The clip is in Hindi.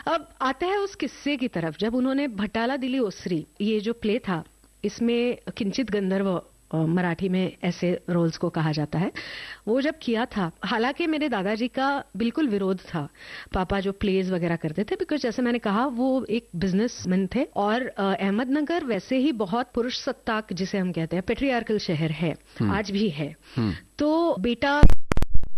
अब आता है उस किस्से की तरफ, जब उन्होंने भटाला दिली ओसरी, ये जो प्ले था, इसमें किंचित गंधर्व मराठी में ऐसे रोल्स को कहा जाता है, वो जब किया था, हालांकि मेरे दादाजी का बिल्कुल विरोध था। पापा जो प्लेज वगैरह करते थे, बिकॉज जैसे मैंने कहा वो एक बिजनेसमैन थे, और अहमदनगर वैसे ही बहुत पुरुष सत्ताक जिसे हम कहते हैं पेट्रियार्कल शहर है, आज भी है। तो बेटा